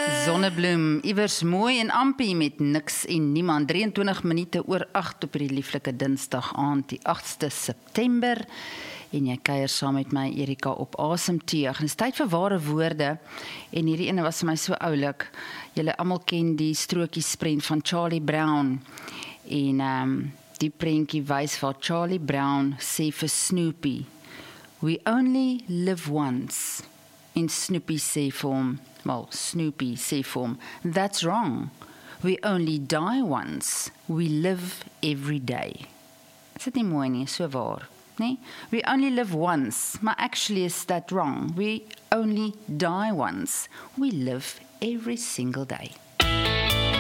Zonnebloem, iewers mooi en ampie met niks en niemand. 23 minute oor 8 op die lieflike Dinsdag aand, die 8ste September. En jy kuier saam met my, Erika, op Asemteug. En is tyd vir ware woorde. En hierdie ene was vir my so oulik. Julle almal ken die strokiesprent van Charlie Brown. En die prentjie wys waar Charlie Brown sê vir Snoopy, "We only live once." En Snoopy sê vir hom, Snoopy sê vir hom, "That's wrong. We only die once. We live every day." Is dit nie mooi nie, so waar, nee? We only live once, maar actually is that wrong. We only die once. We live every single day.